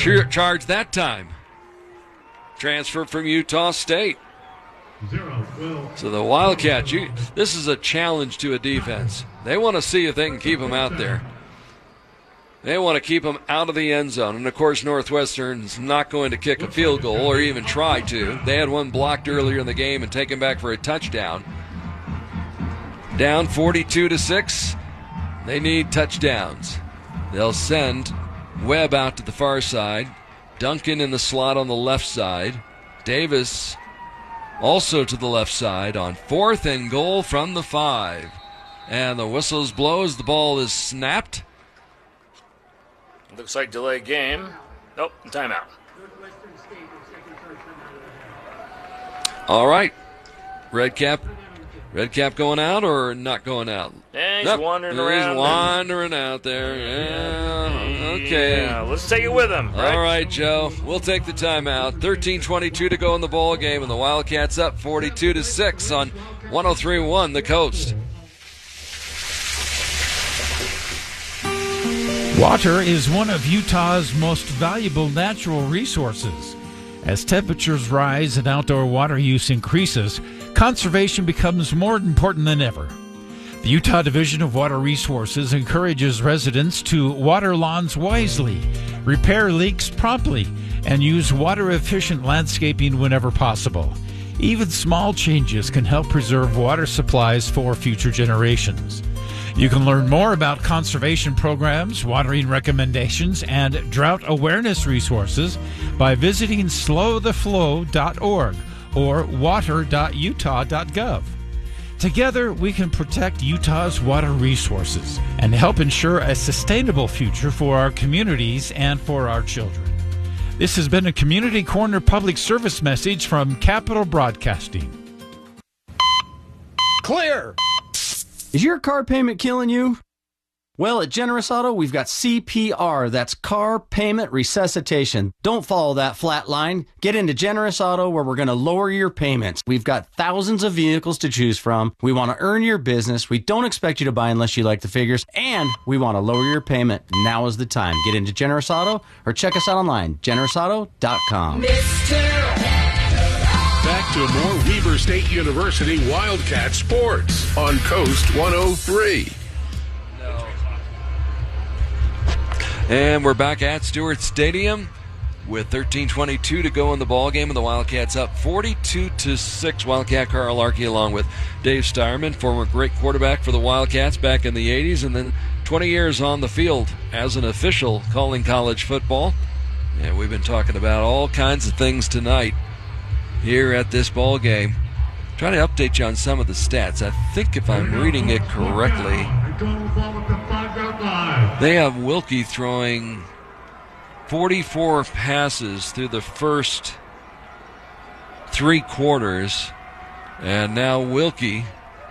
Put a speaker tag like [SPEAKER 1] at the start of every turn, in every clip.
[SPEAKER 1] charge that time. Transfer from Utah State. So the Wildcats, this is a challenge to a defense. They want to see if they can keep them out there. They want to keep them out of the end zone. And, of course, Northwestern's not going to kick a field goal or even try to. They had one blocked earlier in the game and taken back for a touchdown. Down 42-6. They need touchdowns. They'll send Webb out to the far side. Duncan in the slot on the left side. Davis also to the left side on 4th and goal from the 5. And the whistles blow as the ball is snapped.
[SPEAKER 2] Looks like delay game. Nope, timeout.
[SPEAKER 1] All right. Red cap going out or not going out?
[SPEAKER 2] Yeah, he's wandering around.
[SPEAKER 1] He's wandering out there. Yeah, okay.
[SPEAKER 2] Yeah, let's take it with him. Right?
[SPEAKER 1] All right, Joe. We'll take the timeout. 13:22 to go in the ball game, and the Wildcats up 42-6 on 103.1 The Coast.
[SPEAKER 3] Water is one of Utah's most valuable natural resources. As temperatures rise and outdoor water use increases, conservation becomes more important than ever. The Utah Division of Water Resources encourages residents to water lawns wisely, repair leaks promptly, and use water-efficient landscaping whenever possible. Even small changes can help preserve water supplies for future generations. You can learn more about conservation programs, watering recommendations, and drought awareness resources by visiting slowtheflow.org or water.utah.gov. Together, we can protect Utah's water resources and help ensure a sustainable future for our communities and for our children. This has been a Community Corner public service message from Capital Broadcasting.
[SPEAKER 4] Clear! Is your car payment killing you? Well, at Generous Auto, we've got CPR. That's Car Payment Resuscitation. Don't follow that flat line. Get into Generous Auto where we're going to lower your payments. We've got thousands of vehicles to choose from. We want to earn your business. We don't expect you to buy unless you like the figures. And we want to lower your payment. Now is the time. Get into Generous Auto or check us out online, generousauto.com.
[SPEAKER 5] Back to more Weber State University Wildcat Sports on Coast 103.
[SPEAKER 1] And we're back at Stewart Stadium with 13:22 to go in the ball game, and the Wildcats up 42-6. Wildcat Carl Larkey along with Dave Steierman, former great quarterback for the Wildcats back in the 80s, and then 20 years on the field as an official calling college football. And we've been talking about all kinds of things tonight here at this ball game. Trying to update you on some of the stats. I think if I'm reading it correctly, they have Wilkie throwing 44 passes through the first 3 quarters. And now Wilkie,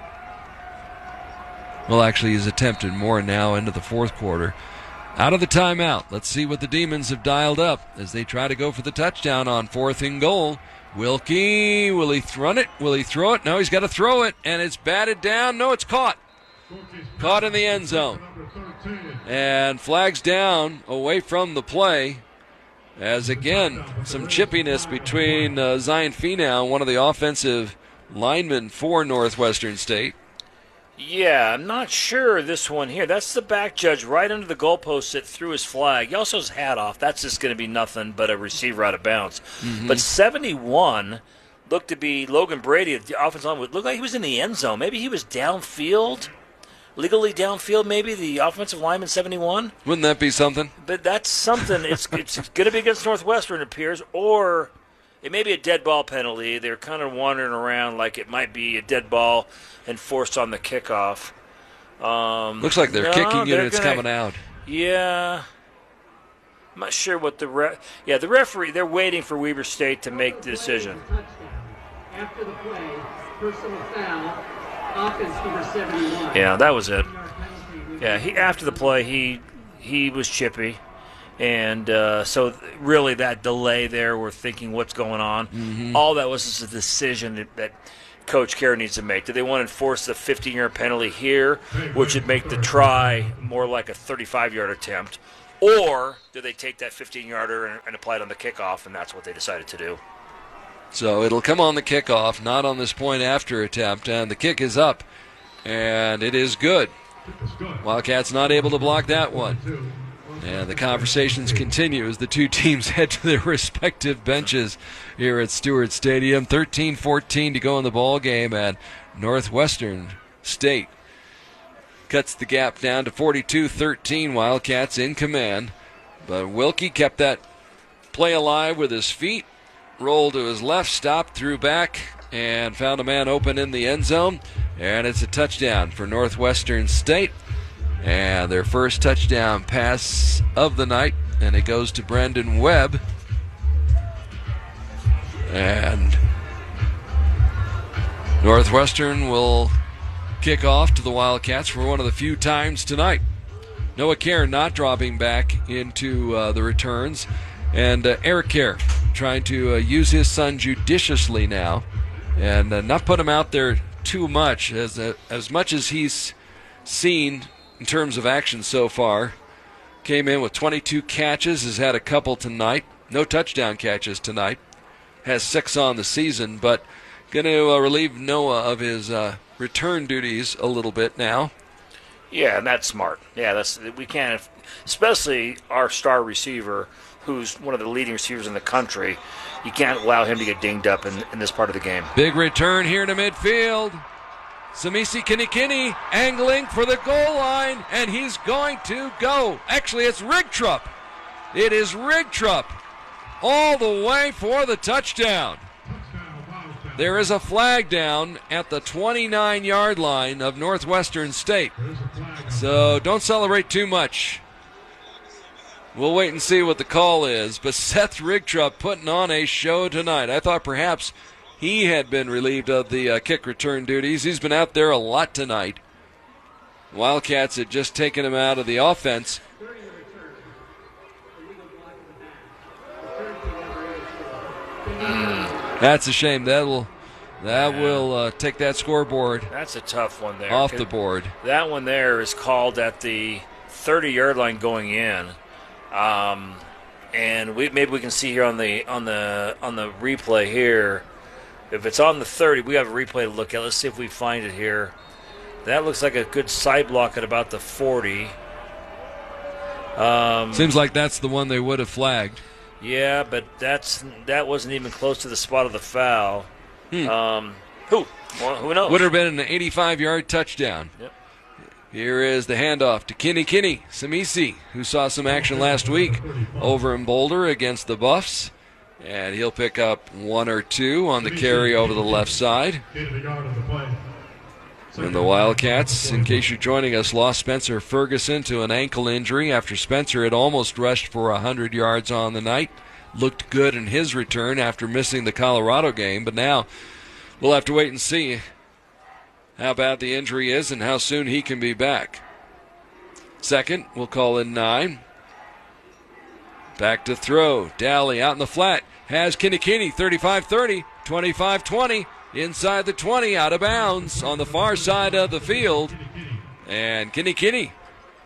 [SPEAKER 1] well, actually he's attempted more now into the 4th quarter. Out of the timeout, let's see what the Demons have dialed up as they try to go for the touchdown on 4th and goal. Wilkie, will he run it? Will he throw it? No, he's got to throw it, and it's batted down. No, it's caught. Caught in the end zone. And flags down away from the play as, again, some chippiness between Zion Finau, one of the offensive linemen for Northwestern State.
[SPEAKER 2] Yeah, I'm not sure this one here. That's the back judge right under the goalpost that threw his flag. He also has his hat off. That's just going to be nothing but a receiver out of bounds. Mm-hmm. But 71 looked to be Logan Brady, the offensive lineman. Looked like he was in the end zone. Maybe he was downfield, legally downfield, maybe, the offensive lineman 71.
[SPEAKER 1] Wouldn't that be something?
[SPEAKER 2] But that's something. It's going to be against Northwestern, it appears, or it may be a dead ball penalty. They're kind of wandering around like it might be a dead ball enforced on the kickoff.
[SPEAKER 1] Looks like they're kicking it and it's coming out.
[SPEAKER 2] Yeah. I'm not sure what the referee, they're waiting for Weber State to make the decision.
[SPEAKER 6] After the play, personal foul, offense number 71.
[SPEAKER 2] Yeah, that was it. Yeah, after the play, he was chippy. And so really that delay there, we're thinking what's going on. Mm-hmm. All that was just a decision that Coach Kerr needs to make. Do they want to enforce the 15-yard penalty here, which would make the try more like a 35-yard attempt? Or do they take that 15-yarder and apply it on the kickoff, and that's what they decided to do.
[SPEAKER 1] So it'll come on the kickoff, not on this point after attempt, and the kick is up, and it is good. Wildcats not able to block that one. And the conversations continue as the two teams head to their respective benches here at Stewart Stadium. 13-14 to go in the ball game, and Northwestern State cuts the gap down to 42-13. Wildcats in command. But Wilkie kept that play alive with his feet, rolled to his left, stopped, threw back, and found a man open in the end zone. And it's a touchdown for Northwestern State. And their first touchdown pass of the night, and it goes to Brendan Webb. And Northwestern will kick off to the Wildcats for one of the few times tonight. Noah Kerr not dropping back into the returns. And Eric Kerr trying to use his son judiciously now and not put him out there too much, as much as he's seen in terms of action so far. Came in with 22 catches, has had a couple tonight. No touchdown catches tonight. Has 6 on the season, but going to relieve Noah of his return duties a little bit now.
[SPEAKER 2] Yeah, and that's smart. Yeah, we can't, especially our star receiver, who's one of the leading receivers in the country. You can't allow him to get dinged up in this part of the game.
[SPEAKER 1] Big return here to midfield. Samisi Kinikini angling for the goal line, and he's going to go. Actually, it's Rigtrup. It is Rigtrup all the way for the touchdown. There is a flag down at the 29-yard line of Northwestern State. So don't celebrate too much. We'll wait and see what the call is. But Seth Rigtrup putting on a show tonight. I thought perhaps he had been relieved of the kick return duties. He's been out there a lot tonight. Wildcats had just taken him out of the offense. That's a shame. That will take that scoreboard.
[SPEAKER 2] That's a tough one there.
[SPEAKER 1] Off the board.
[SPEAKER 2] That one there is called at the 30-yard line going in. And maybe we can see here on the replay here. If it's on the 30, we have a replay to look at. Let's see if we find it here. That looks like a good side block at about the 40.
[SPEAKER 1] Seems like that's the one they would have flagged.
[SPEAKER 2] Yeah, but that wasn't even close to the spot of the foul. Who knows?
[SPEAKER 1] Would have been an 85-yard touchdown.
[SPEAKER 2] Yep.
[SPEAKER 1] Here is the handoff to Kinikini Samisi, who saw some action last week over in Boulder against the Buffs. And he'll pick up 1 or 2 on the carry over the left side. And the Wildcats, in case you're joining us, lost Spencer Ferguson to an ankle injury after Spencer had almost rushed for 100 yards on the night. Looked good in his return after missing the Colorado game, but now we'll have to wait and see how bad the injury is and how soon he can be back. Second, we'll call in 9. Back to throw. Daly out in the flat. Has Kinikini 35-30, 25-20. Inside the 20, out of bounds on the far side of the field. And Kinikini,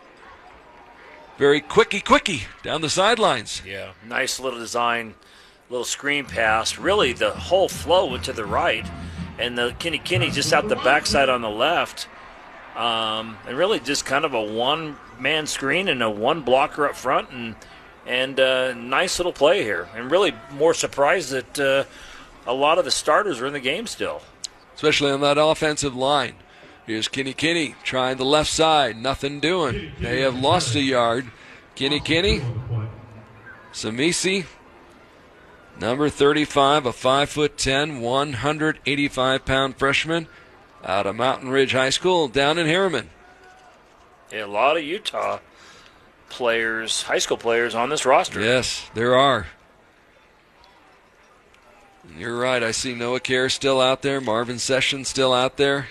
[SPEAKER 1] very quickie down the sidelines.
[SPEAKER 2] Yeah, nice little design, little screen pass. Really, the whole flow went to the right. And the Kinikini just out the backside on the left. And really just kind of a one-man screen and a one blocker up front. And nice little play here. And really more surprised that a lot of the starters are in the game still.
[SPEAKER 1] Especially on that offensive line. Here's Kinikini trying the left side. Nothing doing. They have lost a yard. Kinikini. Samisi. Number 35, a 5'10", 185-pound freshman out of Mountain Ridge High School down in Harriman.
[SPEAKER 2] Yeah, a lot of Utah players, high school players on this roster.
[SPEAKER 1] Yes, there are. You're right. I see Noah Kerr still out there. Marvin Sessions still out there.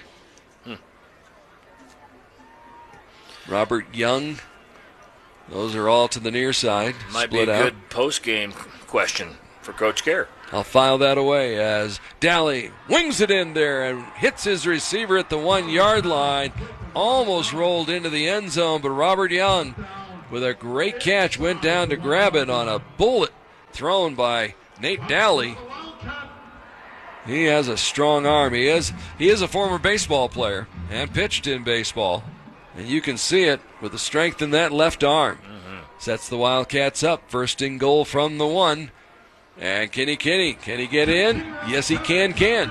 [SPEAKER 1] Robert Young. Those are all to the near side.
[SPEAKER 2] Might be a good post-game question for Coach Kerr.
[SPEAKER 1] I'll file that away as Daly wings it in there and hits his receiver at the 1 yard line. Almost rolled into the end zone, but Robert Young with a great catch, went down to grab it on a bullet thrown by Nate Dally. He has a strong arm. He is a former baseball player and pitched in baseball. And you can see it with the strength in that left arm. Sets the Wildcats up. First and goal from the 1. And Kenny, can he get in? Yes, he can.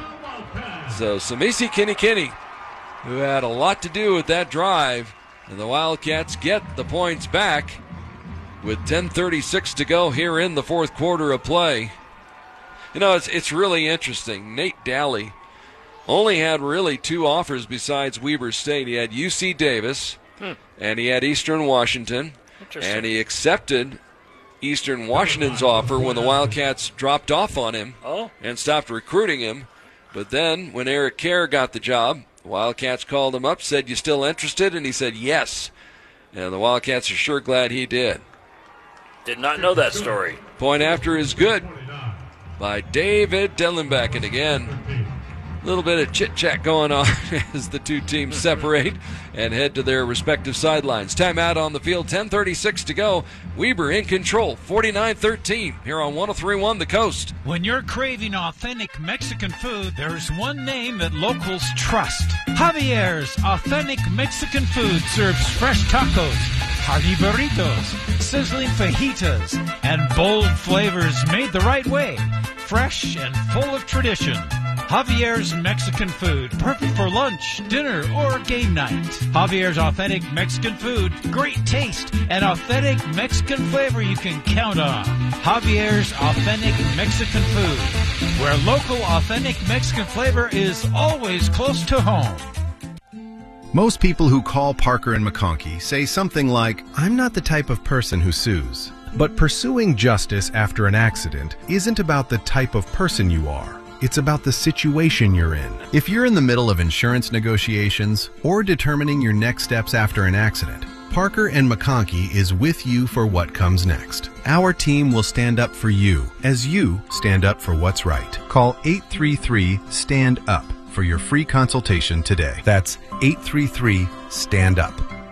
[SPEAKER 1] So Samisi Kenny, who had a lot to do with that drive, and the Wildcats get the points back with 10:36 to go here in the fourth quarter of play. You know, it's really interesting. Nate Dally only had really 2 offers besides Weber State. He had UC Davis, and he had Eastern Washington, and he accepted Eastern Washington's offer when the Wildcats dropped off on him and stopped recruiting him. But then when Eric Kerr got the job, the Wildcats called him up, said, "You still interested?" And he said, "Yes." And the Wildcats are sure glad he did.
[SPEAKER 2] Did not know that story.
[SPEAKER 1] Point after is good by David Dellenbeck. And again, a little bit of chit-chat going on as the two teams separate and head to their respective sidelines. Timeout on the field, 10:36 to go. Weber in control, 49-13 here on 103.1 The Coast.
[SPEAKER 3] When you're craving authentic Mexican food, there's one name that locals trust. Javier's Authentic Mexican Food serves fresh tacos, hearty burritos, sizzling fajitas, and bold flavors made the right way. Fresh and full of tradition. Javier's Mexican Food, perfect for lunch, dinner, or game night. Javier's Authentic Mexican Food, great taste and authentic Mexican flavor you can count on. Javier's Authentic Mexican Food, where local authentic Mexican flavor is always close to home.
[SPEAKER 7] Most people who call Parker and McConkey say something like, "I'm not the type of person who sues." But pursuing justice after an accident isn't about the type of person you are. It's about the situation you're in. If you're in the middle of insurance negotiations or determining your next steps after an accident, Parker and McConkey is with you for what comes next. Our team will stand up for you as you stand up for what's right. Call 833-STAND-UP for your free consultation today. That's 833-STAND-UP.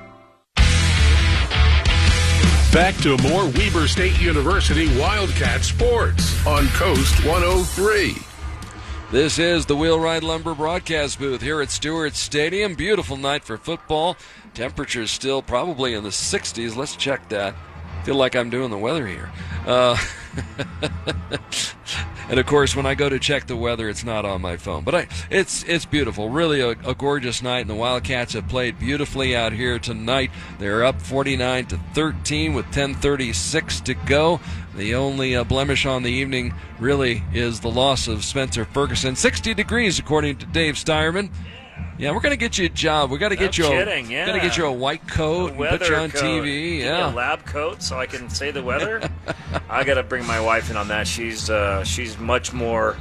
[SPEAKER 5] Back to more Weber State University Wildcat sports on Coast 103.
[SPEAKER 1] This is the Wheelwright Lumber broadcast booth here at Stewart Stadium. Beautiful night for football. Temperatures still probably in the 60s. Let's check that. Feel like I'm doing the weather here. And, of course, when I go to check the weather, it's not on my phone. But it's beautiful. Really a gorgeous night, and the Wildcats have played beautifully out here tonight. They're up 49-13 with 10:36 to go. The only blemish on the evening really is the loss of Spencer Ferguson. 60 degrees, according to Dave Steierman. Yeah, we're going to get you a job. We're going to get you a white coat and put you on TV.
[SPEAKER 2] Yeah, a lab coat so I can say the weather. I got to bring my wife in on that. She's much more.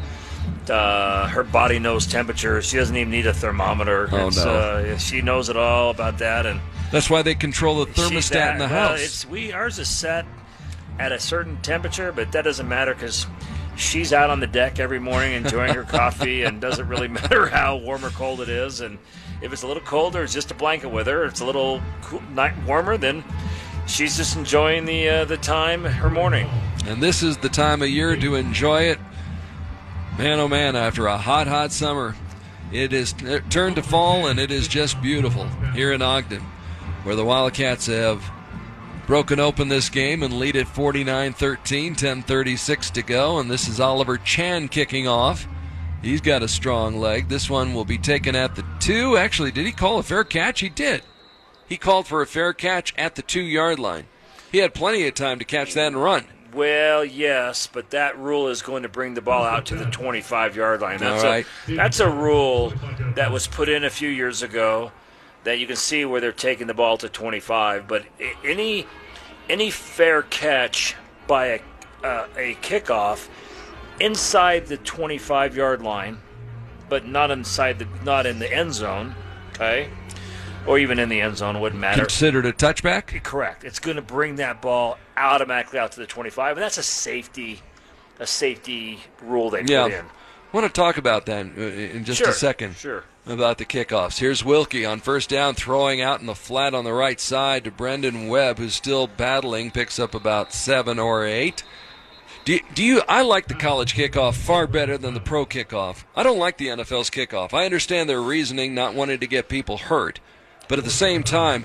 [SPEAKER 2] Her body knows temperature. She doesn't even need a thermometer.
[SPEAKER 1] No.
[SPEAKER 2] She knows it all about that, and
[SPEAKER 1] that's why they control the thermostat in the house.
[SPEAKER 2] Ours is set at a certain temperature, but that doesn't matter because she's out on the deck every morning enjoying her coffee, and doesn't really matter how warm or cold it is. And if it's a little colder, it's just a blanket with her. If it's a little warmer, then she's just enjoying the time, her morning.
[SPEAKER 1] And this is the time of year to enjoy it. Man, oh man, after a hot summer, it is turned to fall, and it is just beautiful here in Ogden, where the Wildcats have broken open this game and lead at 49-13, 10:36 to go. And this is Oliver Chan kicking off. He's got a strong leg. This one will be taken at the 2. Actually, did he call a fair catch? He did. He called for a fair catch at the 2-yard line. He had plenty of time to catch that and run.
[SPEAKER 2] Well, yes, but that rule is going to bring the ball out to the 25-yard line. That's a rule that was put in a few years ago, that you can see where they're taking the ball to 25. But any fair catch by a kickoff inside the 25-yard line, but not in the end zone, okay, or even in the end zone, wouldn't matter.
[SPEAKER 1] Considered a touchback?
[SPEAKER 2] Correct. It's going to bring that ball automatically out to the 25, and that's a safety rule they put in.
[SPEAKER 1] I want to talk about that in just a second.
[SPEAKER 2] Sure.
[SPEAKER 1] about the kickoffs. Here's Wilkie on first down, throwing out in the flat on the right side to Brendan Webb, who's still battling, picks up about 7 or 8. I like the college kickoff far better than the pro kickoff. I don't like the NFL's kickoff. I understand their reasoning, not wanting to get people hurt. But at the same time,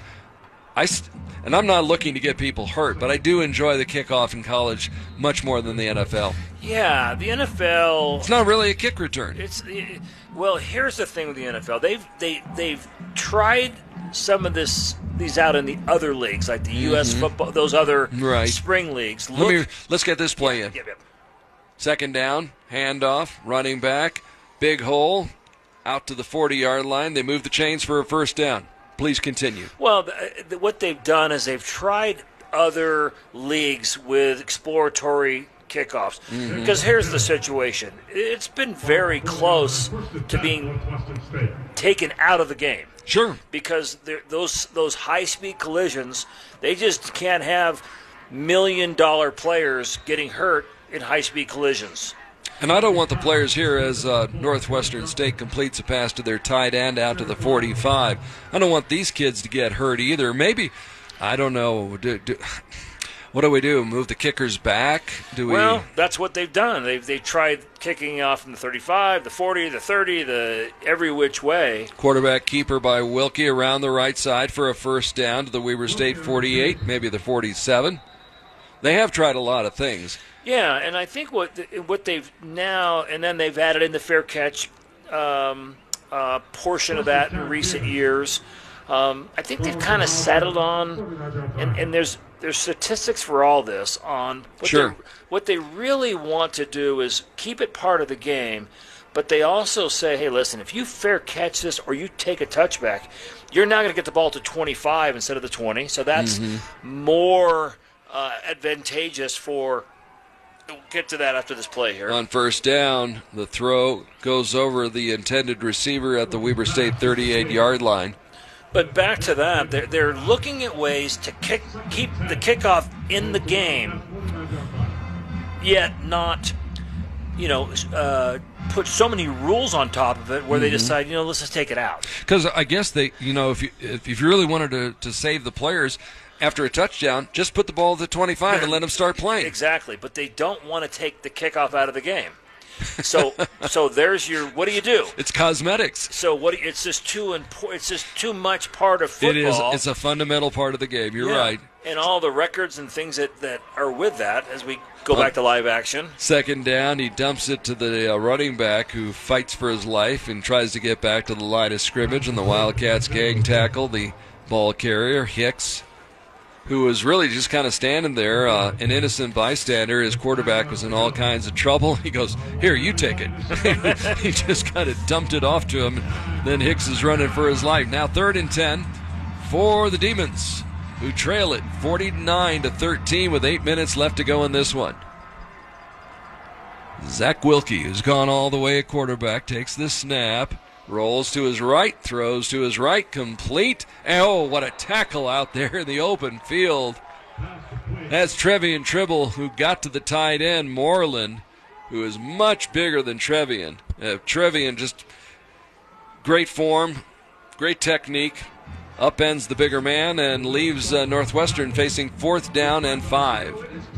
[SPEAKER 1] and I'm not looking to get people hurt, but I do enjoy the kickoff in college much more than the NFL.
[SPEAKER 2] Yeah, the NFL.
[SPEAKER 1] It's not really a kick return.
[SPEAKER 2] Well, here's the thing with the NFL. They've tried some of these out in the other leagues, like the U.S. football, those other spring leagues.
[SPEAKER 1] Let's get this play in.
[SPEAKER 2] Yep.
[SPEAKER 1] Second down, handoff, running back, big hole, out to the 40-yard line. They move the chains for a first down. Please continue.
[SPEAKER 2] Well, what they've done is they've tried other leagues with exploratory kickoffs. Because here's the situation. It's been very close to being taken out of the game.
[SPEAKER 1] Sure.
[SPEAKER 2] Because those high-speed collisions, they just can't have million-dollar players getting hurt in high-speed collisions.
[SPEAKER 1] And I don't want the players here as Northwestern State completes a pass to their tight end out to the 45. I don't want these kids to get hurt either. Maybe, I don't know, what do we do? Move the kickers back?
[SPEAKER 2] Well, that's what they've done. They've tried kicking off from the 35, the 40, the 30, the every which way.
[SPEAKER 1] Quarterback keeper by Wilkie around the right side for a first down to the Weber State 48, maybe the 47. They have tried a lot of things.
[SPEAKER 2] Yeah, and I think what they've now, and then they've added in the fair catch portion of that in recent years. I think they've kind of settled on, and there's statistics for all this on what they really want to do is keep it part of the game, but they also say, hey, listen, if you fair catch this or you take a touchback, you're now going to get the ball to 25 instead of the 20, so that's more advantageous for. We'll get to that after this play here.
[SPEAKER 1] On first down, the throw goes over the intended receiver at the Weber State 38-yard line.
[SPEAKER 2] But back to that, they're looking at ways to keep the kickoff in the game, yet not, put so many rules on top of it where they decide, let's just take it out.
[SPEAKER 1] Because I guess they, if you really wanted to save the players, after a touchdown, just put the ball at the 25 and let them start playing.
[SPEAKER 2] Exactly, but they don't want to take the kickoff out of the game. So there's your. What do you do?
[SPEAKER 1] It's cosmetics.
[SPEAKER 2] So it's just too important. It's just too much part of football.
[SPEAKER 1] It is. It's a fundamental part of the game. You're right.
[SPEAKER 2] And all the records and things that are with that as we go back to live action.
[SPEAKER 1] Second down, he dumps it to the running back who fights for his life and tries to get back to the line of scrimmage. And the Wildcats gang tackle the ball carrier Hicks, who was really just kind of standing there, an innocent bystander. His quarterback was in all kinds of trouble. He goes, here, you take it. He just kind of dumped it off to him. Then Hicks is running for his life. Now 3rd and 10 for the Demons, who trail it 49-13 with 8 minutes left to go in this one. Zach Wilkie, who's gone all the way at quarterback, takes the snap. Rolls to his right, throws to his right, complete. Oh, what a tackle out there in the open field. That's Trevian Tribble, who got to the tight end, Moreland, who is much bigger than Trevian. Trevian just great form, great technique, upends the bigger man and leaves Northwestern facing 4th down and 5.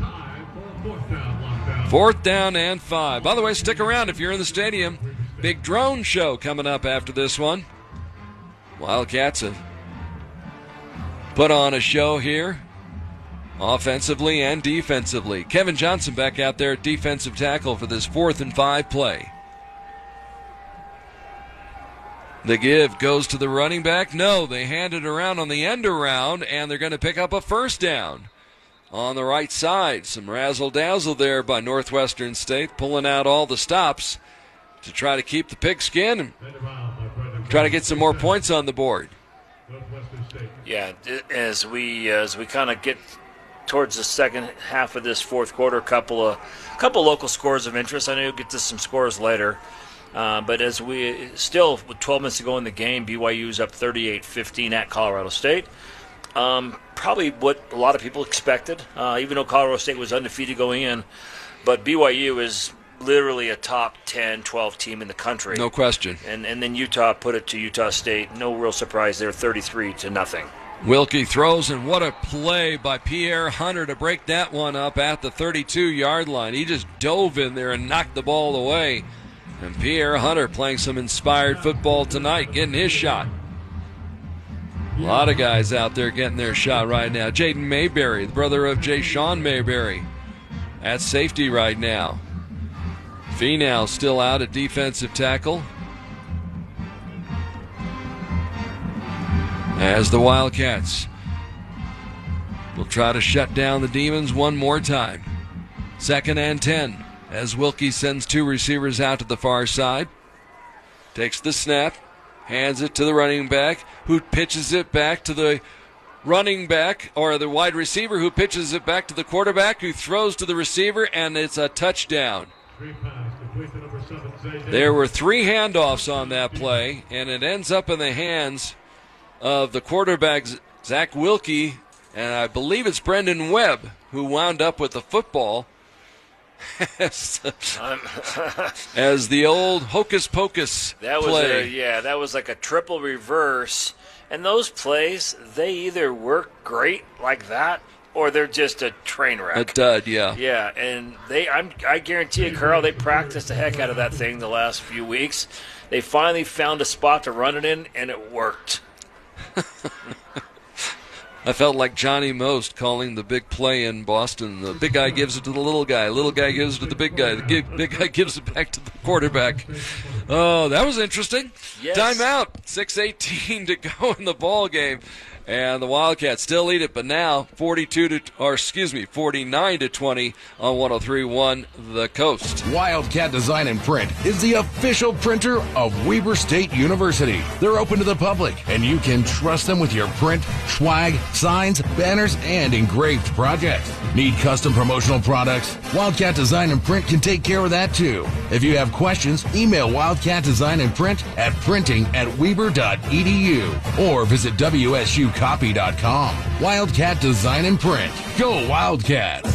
[SPEAKER 1] 4th down and 5. By the way, stick around if you're in the stadium. Big drone show coming up after this one. Wildcats have put on a show here, offensively and defensively. Kevin Johnson back out there at defensive tackle for this 4th and 5 play. The give goes to the running back. No, they hand it around on the end around, and they're going to pick up a first down. On the right side, some razzle-dazzle there by Northwestern State, pulling out all the stops to try to keep the pigskin and try to get some more points on the board.
[SPEAKER 2] Yeah, as we kind of get towards the second half of this fourth quarter, a couple local scores of interest. I know you'll get to some scores later. But as we still, with 12 minutes to go in the game, BYU's up 38-15 at Colorado State. Probably what a lot of people expected, even though Colorado State was undefeated going in. But BYU is literally a top 10, 12 team in the country.
[SPEAKER 1] No question.
[SPEAKER 2] And then Utah put it to Utah State. No real surprise there, 33-0.
[SPEAKER 1] Wilkie throws, and what a play by Pierre Hunter to break that one up at the 32-yard line. He just dove in there and knocked the ball away. And Pierre Hunter playing some inspired football tonight, getting his shot. A lot of guys out there getting their shot right now. Jaden Mayberry, the brother of Jay Sean Mayberry, at safety right now. Finau still out at defensive tackle. As the Wildcats will try to shut down the Demons one more time. 2nd and 10 as Wilkie sends 2 receivers out to the far side. Takes the snap, hands it to the running back, who pitches it back to the running back, or the wide receiver, who pitches it back to the quarterback, who throws to the receiver, and it's a touchdown. There were 3 handoffs on that play, and it ends up in the hands of the quarterback, Zach Wilkie, and I believe it's Brendan Webb who wound up with the football as the old hocus pocus play.
[SPEAKER 2] That was like a triple reverse. And those plays, they either work great like that, or they're just a train wreck.
[SPEAKER 1] A dud, yeah.
[SPEAKER 2] Yeah, and I guarantee you, Carl, they practiced the heck out of that thing the last few weeks. They finally found a spot to run it in, and it worked.
[SPEAKER 1] I felt like Johnny Most calling the big play in Boston. The big guy gives it to the little guy gives it to the big guy. The big guy gives it back to the quarterback. Oh, that was interesting.
[SPEAKER 2] Yes.
[SPEAKER 1] Timeout. 6:18 to go in the ball game. And the Wildcats still lead it, but now 49-20 on 103.1 The Coast.
[SPEAKER 8] Wildcat Design and Print is the official printer of Weber State University. They're open to the public, and you can trust them with your print, swag, signs, banners, and engraved projects. Need custom promotional products? Wildcat Design and Print can take care of that too. If you have questions, email Wildcat Design and Print at printing@weber.edu or visit WSUcopy.com. Wildcat Design and Print. Go Wildcats!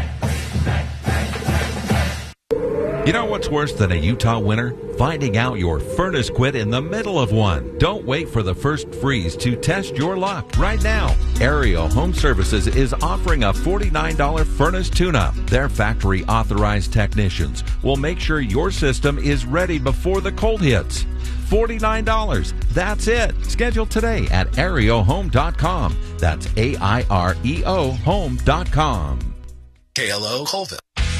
[SPEAKER 9] You know what's worse than a Utah winter? Finding out your furnace quit in the middle of one. Don't wait for the first freeze to test your luck. Right now, Aerial Home Services is offering a $49 furnace tune-up. Their factory-authorized technicians will make sure your system is ready before the cold hits. $49. That's it. Schedule today at aereohome.com. That's AIREO home.com.
[SPEAKER 7] KLO Colville.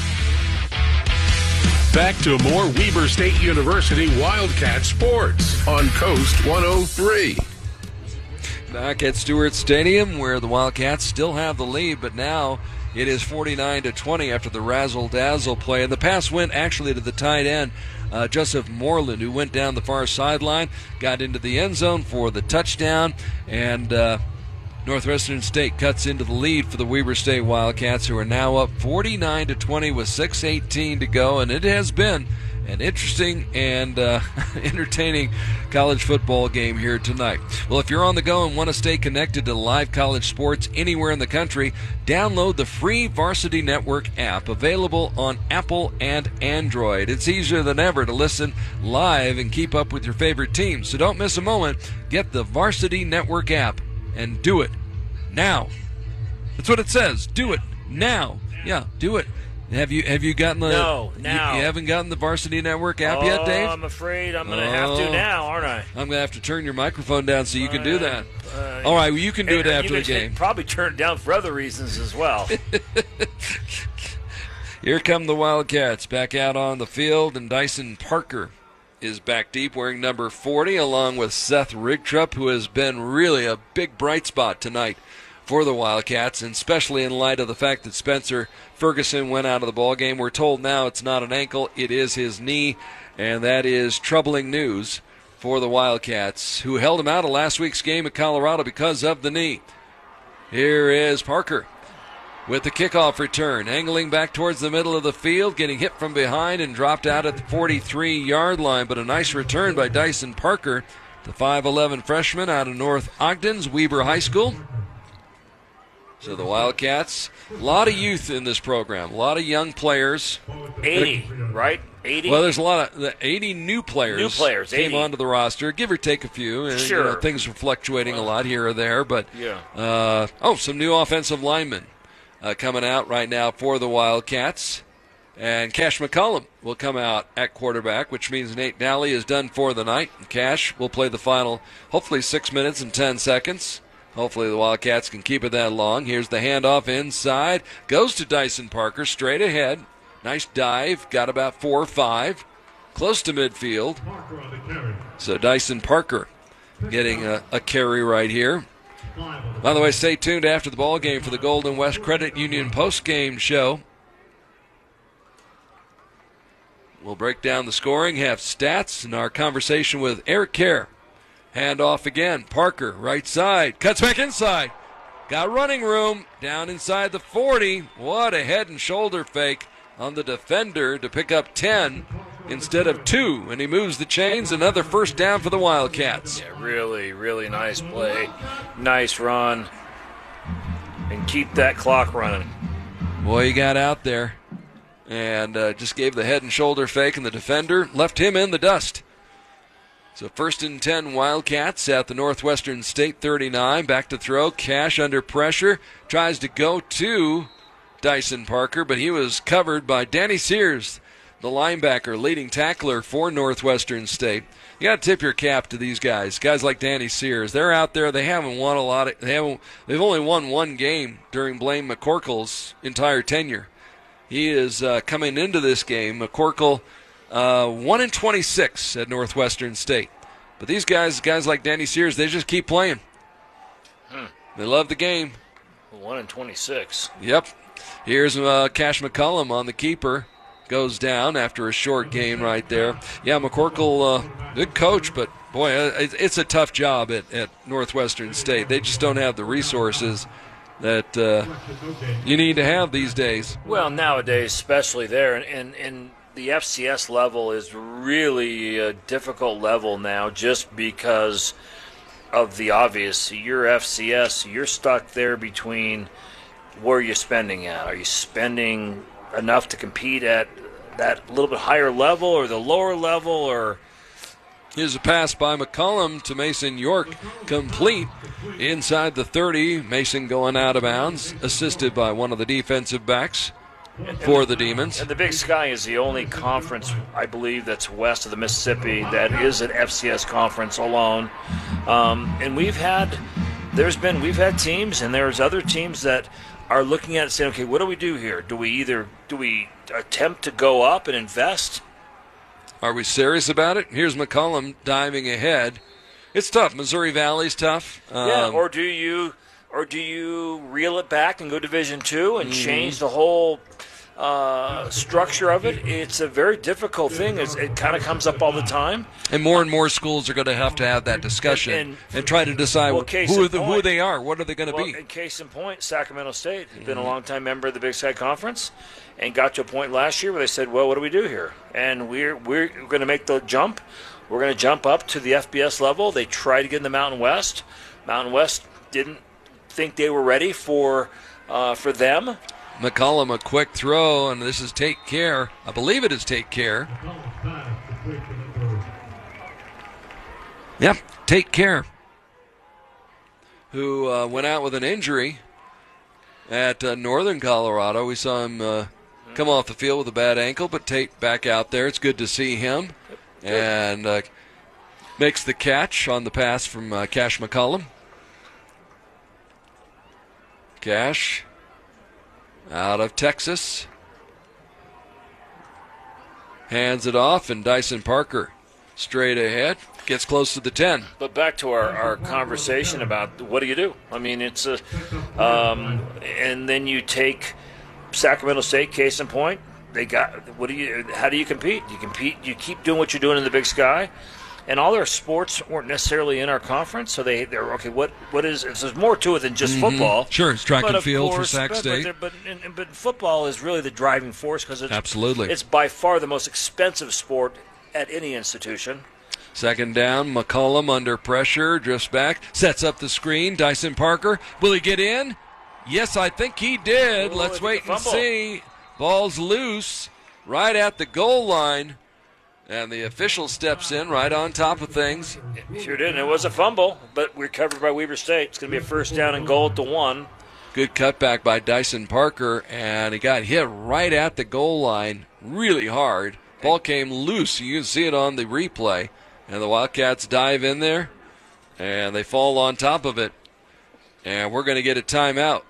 [SPEAKER 5] Back to more Weber State University Wildcat Sports on Coast 103.
[SPEAKER 1] Back at Stewart Stadium, where the Wildcats still have the lead, but now it is 49-20 after the razzle-dazzle play. And the pass went actually to the tight end, Joseph Moreland, who went down the far sideline, got into the end zone for the touchdown, and Northwestern State cuts into the lead for the Weber State Wildcats, who are now up 49-20 with 6:18 to go, and it has been an interesting and entertaining college football game here tonight. Well, if you're on the go and want to stay connected to live college sports anywhere in the country, download the free Varsity Network app available on Apple and Android. It's easier than ever to listen live and keep up with your favorite teams, so don't miss a moment. Get the Varsity Network app and do it now. That's what it says. Do it now. Yeah, do it. Have you gotten the?
[SPEAKER 2] No, now.
[SPEAKER 1] You haven't gotten the Varsity Network app yet, Dave?
[SPEAKER 2] I'm afraid I'm going to have to now, aren't I?
[SPEAKER 1] I'm going to have to turn your microphone down so you can do that. All right, well, you can do it after the game.
[SPEAKER 2] Probably turn it down for other reasons as well.
[SPEAKER 1] Here come the Wildcats back out on the field, and Dyson Parker is back deep wearing number 40, along with Seth Rigtrup, who has been really a big bright spot tonight for the Wildcats, and especially in light of the fact that Spencer Ferguson went out of the ballgame. We're told now it's not an ankle, it is his knee, and that is troubling news for the Wildcats, who held him out of last week's game at Colorado because of the knee. Here is Parker with the kickoff return, angling back towards the middle of the field, getting hit from behind and dropped out at the 43-yard line, but a nice return by Dyson Parker, the 5'11 freshman out of North Ogden's Weber High School. So the Wildcats, a lot of youth in this program, a lot of young players.
[SPEAKER 2] 80, right? 80?
[SPEAKER 1] Well, there's a lot of 80 new players. Came
[SPEAKER 2] 80.
[SPEAKER 1] onto the roster, give or take a few. And,
[SPEAKER 2] sure.
[SPEAKER 1] Things are fluctuating a lot here or there. But
[SPEAKER 2] yeah.
[SPEAKER 1] Some new offensive linemen coming out right now for the Wildcats. And Cash McCullum will come out at quarterback, which means Nate Nally is done for the night. Cash will play the final, hopefully 6 minutes and 10 seconds. Hopefully the Wildcats can keep it that long. Here's the handoff inside. Goes to Dyson Parker, straight ahead. Nice dive. Got about 4 or 5. Close to midfield. So Dyson Parker getting a carry right here. By the way, stay tuned after the ball game for the Golden West Credit Union post-game show. We'll break down the scoring, have stats, and our conversation with Eric Kerr. Hand off again. Parker, right side. Cuts back inside. Got running room. Down inside the 40. What a head and shoulder fake on the defender to pick up 10 instead of 2. And he moves the chains. Another first down for the Wildcats.
[SPEAKER 2] Yeah, really, really nice play. Nice run. And keep that clock running.
[SPEAKER 1] Boy, he got out there and just gave the head and shoulder fake, and the defender left him in the dust. So 1st and 10 Wildcats at the Northwestern State 39. Back to throw. Cash under pressure. Tries to go to Dyson Parker, but he was covered by Danny Sears, the linebacker, leading tackler for Northwestern State. You got to tip your cap to these guys. Guys like Danny Sears. They're out there. They haven't won a lot. They've only won one game during Blaine McCorkle's entire tenure. He is coming into this game. McCorkle 1-26 at Northwestern State. But these guys like Danny Sears, they just keep playing. They love the game.
[SPEAKER 2] 1-26.
[SPEAKER 1] Yep. Here's Cash McCullum on the keeper. Goes down after a short gain right there. Yeah, McCorkle, good coach, but boy, it's a tough job at Northwestern State. They just don't have the resources that you need to have these days.
[SPEAKER 2] Well, nowadays, especially there, and the FCS level is really a difficult level now just because of the obvious. You're FCS, you're stuck there between where you're spending at. Are you spending enough to compete at that little bit higher level or the lower level? Or
[SPEAKER 1] here's a pass by McCullum to Mason York, complete inside the 30. Mason going out of bounds, assisted by one of the defensive backs for the Demons.
[SPEAKER 2] And the Big Sky is the only conference, I believe, that's west of the Mississippi that is an FCS conference alone. And we've had teams, and there's other teams that are looking at it saying, okay, what do we do here? Do we attempt to go up and invest?
[SPEAKER 1] Are we serious about it? Here's McCullum diving ahead. It's tough. Missouri Valley's tough.
[SPEAKER 2] Or do you reel it back and go Division II and change the whole structure of it? It's a very difficult thing. It kind of comes up all the time.
[SPEAKER 1] And more schools are going to have that discussion and try to decide who they are. What are they going to be?
[SPEAKER 2] In case in point, Sacramento State has been a longtime member of the Big Sky Conference and got to a point last year where they said, well, what do we do here? And we're going to make the jump. We're going to jump up to the FBS level. They tried to get in the Mountain West. Mountain West didn't think they were ready for them.
[SPEAKER 1] McCullum, a quick throw, and this is Take Care. I believe it is Take Care. Yep, Take Care, who went out with an injury at Northern Colorado. We saw him come off the field with a bad ankle, but Tate back out there. It's good to see him. And makes the catch on the pass from Cash McCullum. Cash out of Texas. Hands it off, and Dyson Parker straight ahead. Gets close to the 10.
[SPEAKER 2] But back to our conversation about what do you do? I mean, it's and then you take Sacramento State, case in point. How do you compete? You keep doing what you're doing in the Big Sky. And all their sports weren't necessarily in our conference, so they're okay. What is? There's more to it than just football.
[SPEAKER 1] Sure, it's track and field for Sac State.
[SPEAKER 2] But football is really the driving force because
[SPEAKER 1] it's
[SPEAKER 2] by far the most expensive sport at any institution.
[SPEAKER 1] Second down, McCullum under pressure, drifts back, sets up the screen. Dyson Parker, will he get in? Yes, I think he did. Let's wait and see. Ball's loose right at the goal line. And the official steps in right on top of things.
[SPEAKER 2] Sure did. And it was a fumble, but recovered by Weber State. It's going to be a first down and goal at the 1.
[SPEAKER 1] Good cutback by Dyson Parker, and he got hit right at the goal line really hard. Ball came loose. You can see it on the replay. And the Wildcats dive in there, and they fall on top of it. And we're going to get a timeout.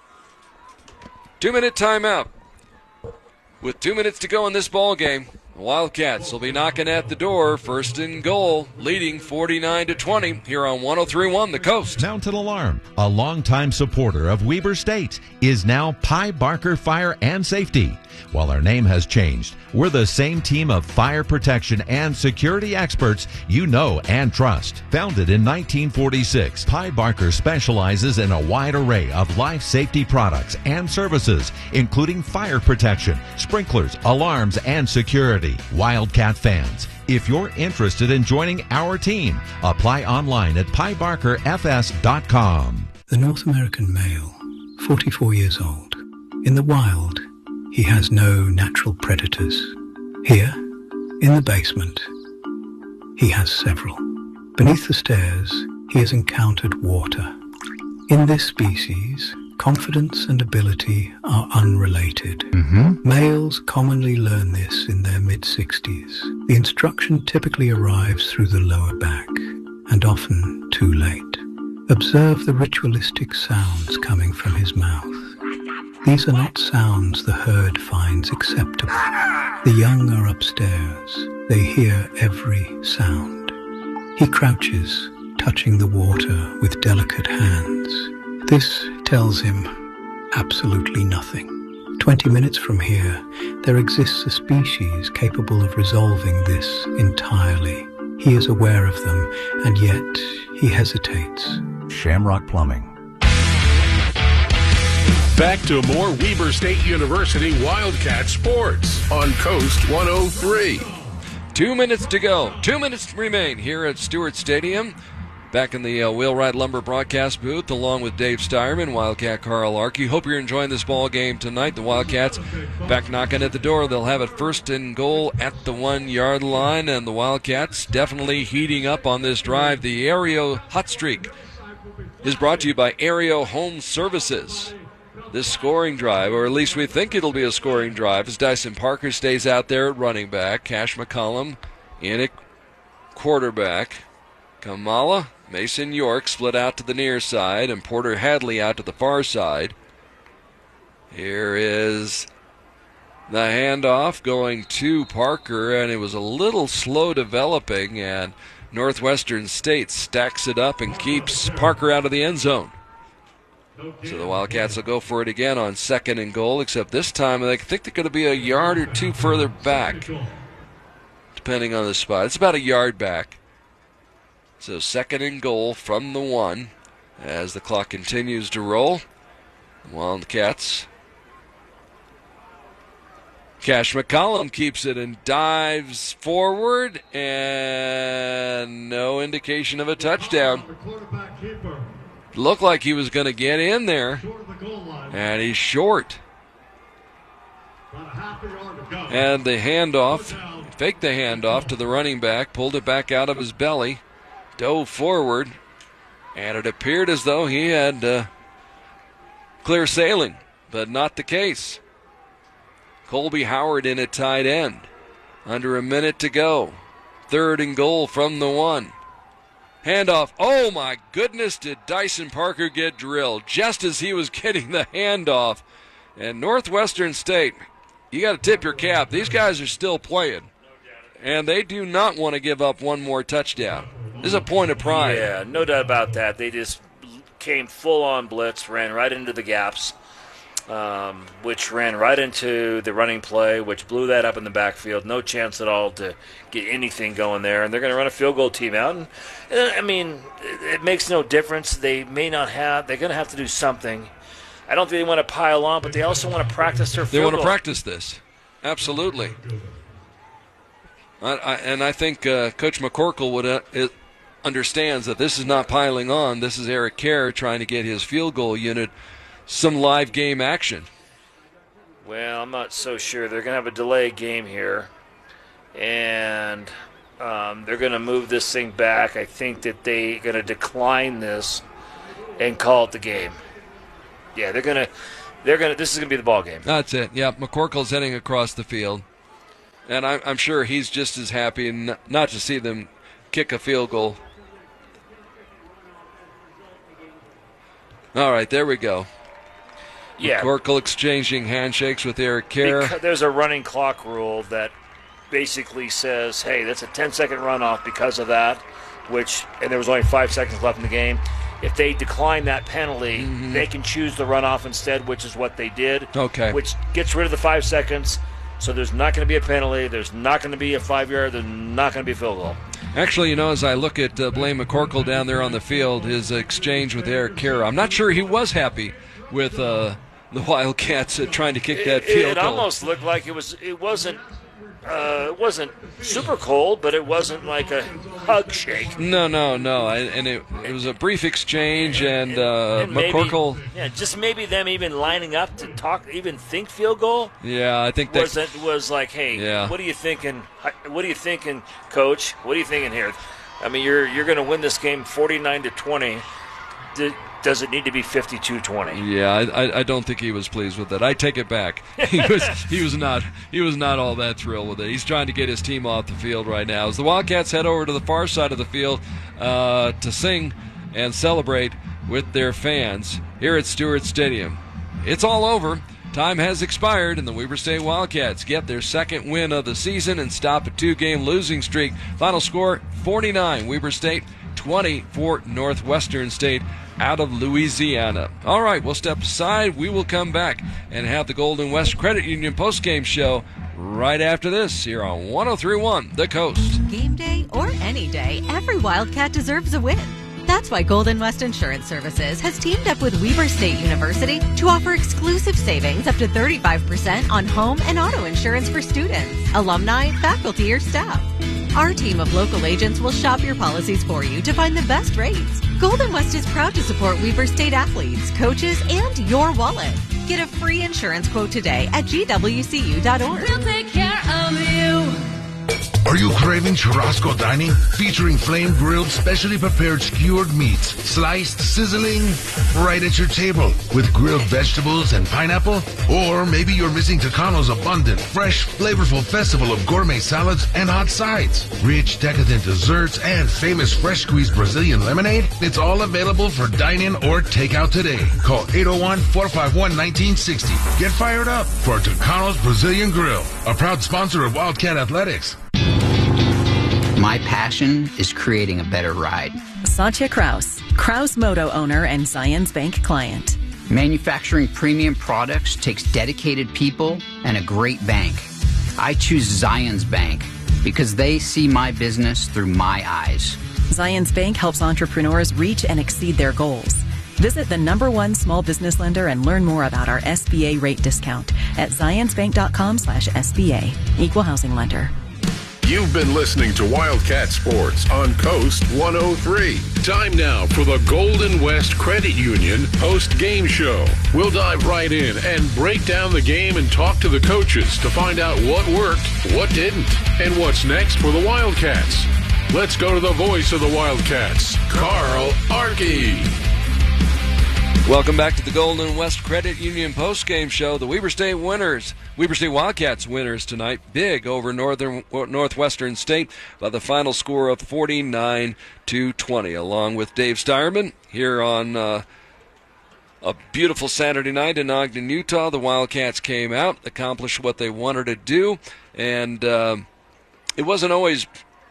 [SPEAKER 1] 2-minute timeout. With 2 minutes to go in this ball game, the Wildcats will be knocking at the door, first and goal, leading 49-20 here on 103.1 The Coast.
[SPEAKER 9] Mountain Alarm, a longtime supporter of Weber State, is now Pye Barker Fire and Safety. While our name has changed, we're the same team of fire protection and security experts you know and trust. Founded in 1946, Pye Barker specializes in a wide array of life safety products and services, including fire protection, sprinklers, alarms, and security. Wildcat fans, if you're interested in joining our team, apply online at pyebarkerfs.com.
[SPEAKER 10] The North American male, 44 years old. In the wild, he has no natural predators. Here, in the basement, he has several. Beneath the stairs, he has encountered water. In this species, confidence and ability are unrelated. Males commonly learn this in their mid-60s. The instruction typically arrives through the lower back, and often too late. Observe the ritualistic sounds coming from his mouth. These are not sounds the herd finds acceptable. The young are upstairs. They hear every sound. He crouches, touching the water with delicate hands. This tells him absolutely nothing. 20 minutes from here, there exists a species capable of resolving this entirely. He is aware of them, and yet he hesitates.
[SPEAKER 11] Shamrock Plumbing.
[SPEAKER 5] Back to more Weber State University Wildcat sports on Coast 103.
[SPEAKER 1] 2 minutes to go. 2 minutes remain here at Stewart Stadium. Back in the Wheelwright Lumber broadcast booth, along with Dave Steierman, Wildcat Carl Arkey. Hope you're enjoying this ball game tonight. The Wildcats back knocking at the door. They'll have it first and goal at the 1 yard line, and the Wildcats definitely heating up on this drive. The Aereo hot streak is brought to you by Aereo Home Services. This scoring drive, or at least we think it'll be a scoring drive, as Dyson Parker stays out there at running back. Cash McCollum in at quarterback. Kamala, Mason York split out to the near side, and Porter Hadley out to the far side. Here is the handoff going to Parker, and it was a little slow developing, and Northwestern State stacks it up and keeps Parker out of the end zone. So the Wildcats will go for it again on second and goal, except this time I think they're going to be a yard or two further back, depending on the spot. It's about a yard back. So second and goal from the 1 as the clock continues to roll. The Wildcats. Cash McCollum keeps it and dives forward, and no indication of a touchdown. Looked like he was going to get in there, and he's short. And the handoff, faked the handoff to the running back, pulled it back out of his belly, dove forward, and it appeared as though he had clear sailing, but not the case. Colby Howard in at tight end. Under a minute to go. Third and goal from the 1. Handoff. Oh, my goodness, did Dyson Parker get drilled just as he was getting the handoff. And Northwestern State, you got to tip your cap. These guys are still playing, and they do not want to give up one more touchdown. This is a point of pride.
[SPEAKER 2] Yeah, no doubt about that. They just came full-on blitz, ran right into the gaps, which ran right into the running play, which blew that up in the backfield. No chance at all to get anything going there. And they're going to run a field goal team out. And, I mean, it makes no difference. They may not have – they're going to have to do something. I don't think they want to pile on, but they also want to practice their field goal.
[SPEAKER 1] They want to practice this. Absolutely. I think Coach McCorkle understands that this is not piling on. This is Eric Kerr trying to get his field goal unit some live game action.
[SPEAKER 2] Well, I'm not so sure. They're going to have a delay game here, and they're going to move this thing back. I think that they're going to decline this and call it the game. Yeah, they're going to. This is going to be the ball game.
[SPEAKER 1] That's it. Yeah, McCorkle's heading across the field, and I'm sure he's just as happy not to see them kick a field goal. All right, there we go.
[SPEAKER 2] Yeah.
[SPEAKER 1] McCorkle exchanging handshakes with Eric Kerr.
[SPEAKER 2] There's a running clock rule that basically says, hey, that's a 10-second runoff because of that, and there was only 5 seconds left in the game. If they decline that penalty, they can choose the runoff instead, which is what they did.
[SPEAKER 1] Okay.
[SPEAKER 2] Which gets rid of the 5 seconds, so there's not going to be a penalty, there's not going to be a 5-yard, there's not going to be a field goal.
[SPEAKER 1] Actually, as I look at Blaine McCorkle down there on the field, his exchange with Eric Kerr, I'm not sure he was happy with the Wildcats trying to kick that field goal.
[SPEAKER 2] It almost looked like it wasn't super cold, but it wasn't like a hug shake.
[SPEAKER 1] No. And it was a brief exchange, and McCorkle.
[SPEAKER 2] Just maybe them even lining up to talk, even think field goal.
[SPEAKER 1] Yeah, I think that
[SPEAKER 2] was like, hey, what are you thinking? What are you thinking, Coach? What are you thinking here? I mean, you're going to win this game 49-20. Does it need to be 52-20?
[SPEAKER 1] Yeah, I don't think he was pleased with it. I take it back. He was not all that thrilled with it. He's trying to get his team off the field right now. As the Wildcats head over to the far side of the field to sing and celebrate with their fans here at Stewart Stadium. It's all over. Time has expired, and the Weber State Wildcats get their second win of the season and stop a 2-game losing streak. Final score, 49 Weber State, 20 for Northwestern State out of Louisiana. All right, we'll step aside. We will come back and have the Golden West Credit Union postgame show right after this here on 103.1 The Coast.
[SPEAKER 11] Game day or any day, every Wildcat deserves a win. That's why Golden West Insurance Services has teamed up with Weber State University to offer exclusive savings up to 35% on home and auto insurance for students, alumni, faculty, or staff. Our team of local agents will shop your policies for you to find the best rates. Golden West is proud to support Weber State athletes, coaches, and your wallet. Get a free insurance quote today at gwcu.org.
[SPEAKER 12] We'll take care of you.
[SPEAKER 13] Are you craving churrasco dining? Featuring flame-grilled, specially prepared skewered meats, sliced, sizzling, right at your table with grilled vegetables and pineapple? Or maybe you're missing Tucano's abundant, fresh, flavorful festival of gourmet salads and hot sides. Rich, decadent desserts and famous fresh-squeezed Brazilian lemonade? It's all available for dine-in or takeout today. Call 801-451-1960. Get fired up for Tucano's Brazilian Grill, a proud sponsor of Wildcat Athletics.
[SPEAKER 14] My passion is creating a better ride.
[SPEAKER 15] Satya Kraus Moto owner and Zions Bank client.
[SPEAKER 14] Manufacturing premium products takes dedicated people and a great bank. I choose Zions Bank because they see my business through my eyes.
[SPEAKER 15] Zions Bank helps entrepreneurs reach and exceed their goals. Visit the #1 small business lender and learn more about our SBA rate discount at zionsbank.com/SBA. Equal housing lender.
[SPEAKER 5] You've been listening to Wildcat Sports on Coast 103. Time now for the Golden West Credit Union post-game show. We'll dive right in and break down the game and talk to the coaches to find out what worked, what didn't, and what's next for the Wildcats. Let's go to the voice of the Wildcats, Carl Archie.
[SPEAKER 1] Welcome back to the Golden West Credit Union postgame show. The Weber State Wildcats winners tonight, big over Northwestern State by the final score of 49-20. Along with Dave Steierman here on a beautiful Saturday night in Ogden, Utah. The Wildcats came out, accomplished what they wanted to do, and it wasn't always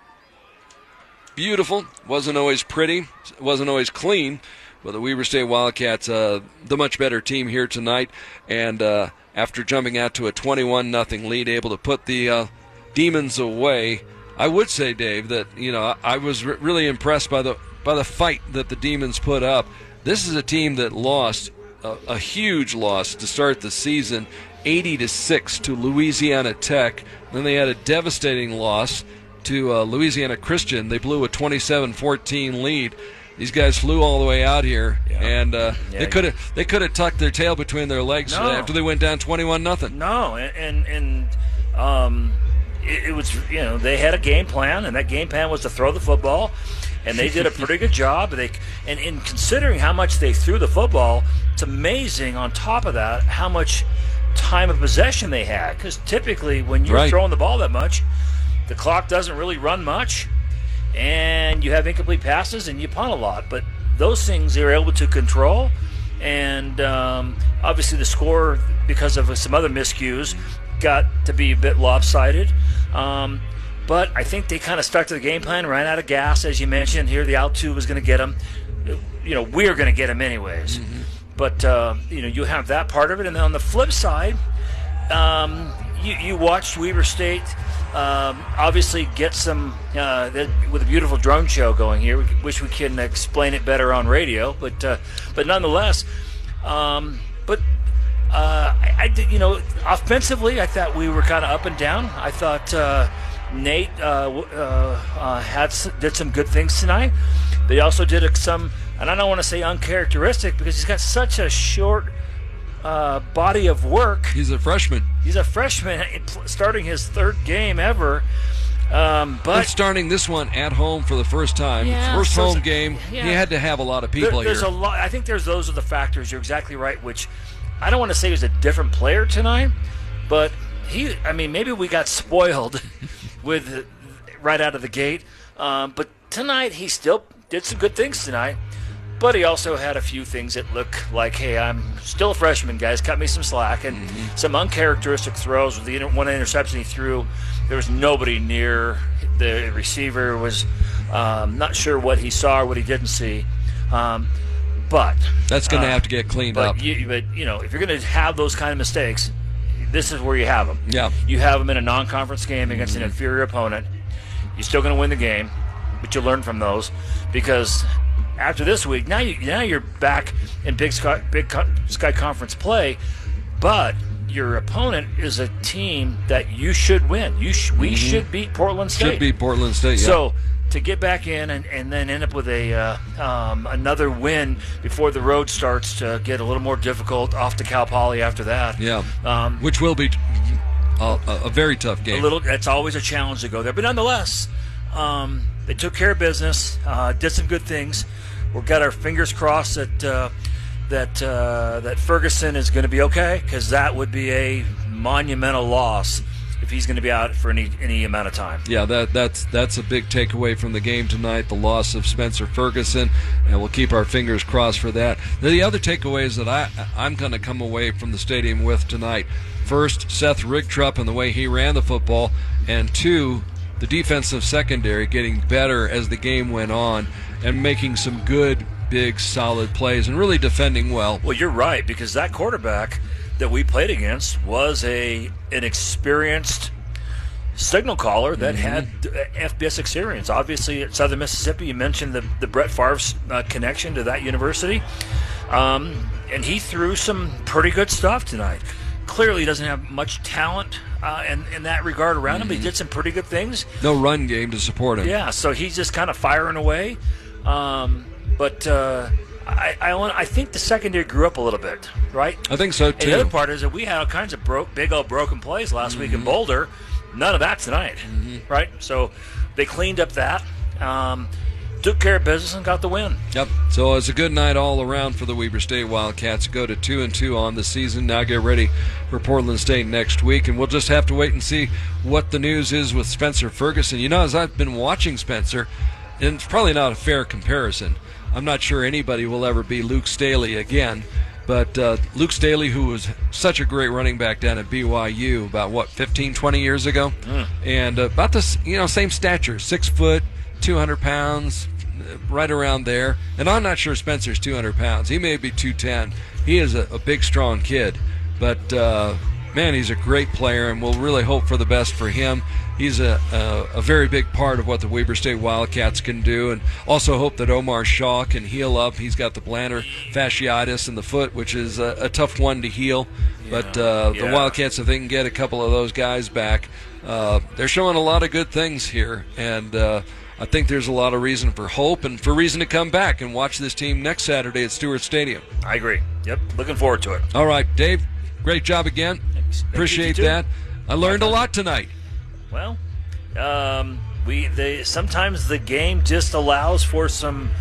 [SPEAKER 1] beautiful, wasn't always pretty, wasn't always clean. But the Weber State Wildcats, the much better team here tonight, and after jumping out to a 21-0 lead, able to put the Demons away. I would say, Dave, that I was really impressed by the fight that the Demons put up. This is a team that lost a huge loss to start the season, 80-6 to Louisiana Tech. Then they had a devastating loss to Louisiana Christian. They blew a 27-14 lead. These guys flew all the way out here, and they could have tucked their tail between their legs after they went down 21-0.
[SPEAKER 2] No, and it was, they had a game plan, and that game plan was to throw the football, and they did a pretty good job. And in considering how much they threw the football, it's amazing on top of that how much time of possession they had, because typically when you're throwing the ball that much, the clock doesn't really run much, and you have incomplete passes and you punt a lot. But those things they were able to control, and obviously the score, because of some other miscues, got to be a bit lopsided. But I think they kind of stuck to the game plan, ran out of gas, as you mentioned. Here the Altu was going to get them. We're going to get them anyways. Mm-hmm. But, you have that part of it. And then on the flip side, you watched Weber State obviously get some, with a beautiful drone show going here. We wish we could explain it better on radio. But nonetheless, offensively, I thought we were kind of up and down. I thought Nate did some good things tonight. They also did some, and I don't want to say uncharacteristic because he's got such a short body of work.
[SPEAKER 1] He's a freshman.
[SPEAKER 2] Starting his third game ever. But
[SPEAKER 1] starting this one at home for the first time, first home game, he had to have a lot of people
[SPEAKER 2] there's
[SPEAKER 1] here.
[SPEAKER 2] A lot. I think those are the factors. You're exactly right. Which I don't want to say he was a different player tonight, but maybe we got spoiled with right out of the gate. But tonight he still did some good things tonight. But he also had a few things that look like, hey, I'm still a freshman, guys. Cut me some slack. And some uncharacteristic throws. With the one interception he threw, there was nobody near. The receiver was not sure what he saw or what he didn't see. But
[SPEAKER 1] that's going to have to get cleaned up.
[SPEAKER 2] But if you're going to have those kind of mistakes, this is where you have them.
[SPEAKER 1] Yeah.
[SPEAKER 2] You have them in a non-conference game against an inferior opponent. You're still going to win the game, but you learn from those because after this week, now you're back in Big Sky Conference play, but your opponent is a team that you should win. We should beat Portland State.
[SPEAKER 1] Should beat Portland State, yeah.
[SPEAKER 2] So to get back in and then end up with another win before the road starts to get a little more difficult off to Cal Poly after that.
[SPEAKER 1] Yeah, which will be a very tough game.
[SPEAKER 2] It's always a challenge to go there. But nonetheless, they took care of business, did some good things. We've got our fingers crossed that Ferguson is going to be okay, because that would be a monumental loss if he's going to be out for any amount of time.
[SPEAKER 1] Yeah, that's a big takeaway from the game tonight, the loss of Spencer Ferguson, and we'll keep our fingers crossed for that. The other takeaways that I'm going to come away from the stadium with tonight, first, Seth Rigtrup and the way he ran the football, and two, the defensive secondary getting better as the game went on and making some good, big, solid plays and really defending well.
[SPEAKER 2] Well, you're right, because that quarterback that we played against was an experienced signal caller that had FBS experience. Obviously, at Southern Mississippi, you mentioned the Brett Favre's connection to that university. And he threw some pretty good stuff tonight. Clearly doesn't have much talent in that regard around him, but he did some pretty good things.
[SPEAKER 1] No run game to support him.
[SPEAKER 2] Yeah, so he's just kind of firing away. But I think the secondary grew up a little bit, right?
[SPEAKER 1] I think so, too.
[SPEAKER 2] And the other part is that we had all kinds of big old broken plays last week in Boulder. None of that tonight, right? So they cleaned up that, took care of business, and got the win.
[SPEAKER 1] Yep. So it's a good night all around for the Weber State Wildcats. Go to 2-2 on the season. Now get ready for Portland State next week, and we'll just have to wait and see what the news is with Spencer Ferguson. As I've been watching Spencer, and it's probably not a fair comparison. I'm not sure anybody will ever be Luke Staley again. But Luke Staley, who was such a great running back down at BYU about, 15, 20 years ago? And about the same stature, 6 foot, 200 pounds, right around there. And I'm not sure Spencer's 200 pounds. He may be 210. He is a big, strong kid. But, man, he's a great player, and we'll really hope for the best for him. He's a very big part of what the Weber State Wildcats can do, and also hope that Omar Shaw can heal up. He's got the plantar fasciitis in the foot, which is a tough one to heal. But the Wildcats, if they can get a couple of those guys back, they're showing a lot of good things here. And I think there's a lot of reason for hope and for reason to come back and watch this team next Saturday at Stewart Stadium.
[SPEAKER 2] I agree. Yep, looking forward to it.
[SPEAKER 1] All right, Dave, great job again. Appreciate that. I learned a lot tonight.
[SPEAKER 2] Well, sometimes the game just allows for some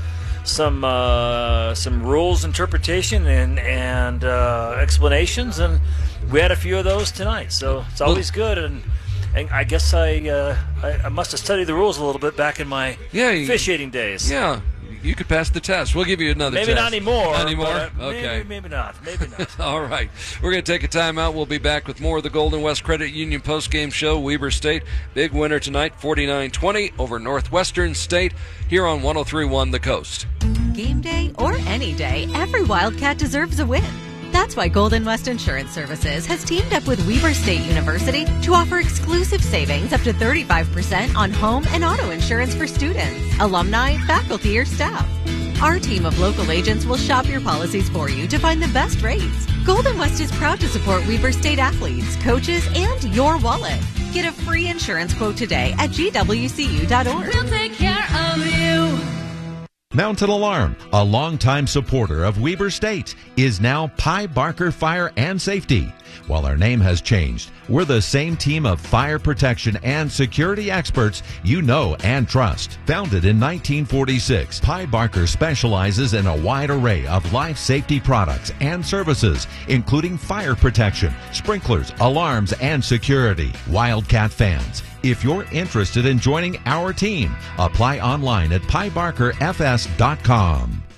[SPEAKER 2] rules interpretation and explanations, and we had a few of those tonight. So it's always good, and I guess I must have studied the rules a little bit back in my officiating days.
[SPEAKER 1] Yeah. You could pass the test. We'll give you another test.
[SPEAKER 2] Maybe not anymore.
[SPEAKER 1] Not anymore? Okay.
[SPEAKER 2] Maybe not.
[SPEAKER 1] All right. We're going to take a timeout. We'll be back with more of the Golden West Credit Union postgame show. Weber State, big winner tonight, 49-20 over Northwestern State here on 103.1 The Coast.
[SPEAKER 11] Game day or any day, every Wildcat deserves a win. That's why Golden West Insurance Services has teamed up with Weber State University to offer exclusive savings up to 35% on home and auto insurance for students, alumni, faculty, or staff. Our team of local agents will shop your policies for you to find the best rates. Golden West is proud to support Weber State athletes, coaches, and your wallet. Get a free insurance quote today at gwcu.org.
[SPEAKER 12] We'll take care of you.
[SPEAKER 9] Mountain Alarm, a longtime supporter of Weber State, is now Pye Barker Fire and Safety. While our name has changed, we're the same team of fire protection and security experts you know and trust. Founded in 1946, Pye Barker specializes in a wide array of life safety products and services, including fire protection, sprinklers, alarms, and security. Wildcat fans, if you're interested in joining our team, apply online at piebarkerfs.com.